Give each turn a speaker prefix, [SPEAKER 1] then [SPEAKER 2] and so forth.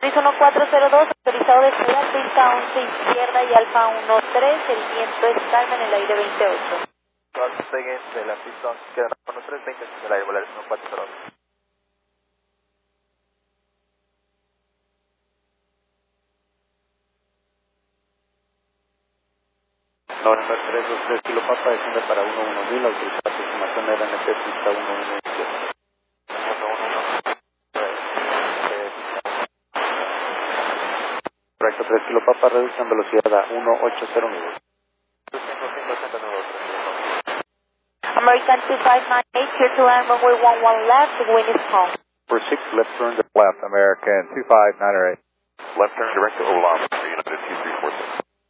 [SPEAKER 1] Luis 1402, autorizado de despegar, pista 11 izquierda y Alfa 13, el viento es calma en el aire 28.
[SPEAKER 2] Despegue de la pista 11 izquierda, 13, 20 en el aire, volar 1402.
[SPEAKER 3] 9323 Kilo Papa, desciende para 11000, autorizada aproximación de RNP, pista 11 izquierda. Correcto, 3 Kilo Papa, reducción velocidad a 1809.
[SPEAKER 1] American 2598, clear to land, runway 11 left, the wind is calm.
[SPEAKER 3] For 6, left turn to left, American 2598.
[SPEAKER 2] Left turn direct to Olam, United 2346.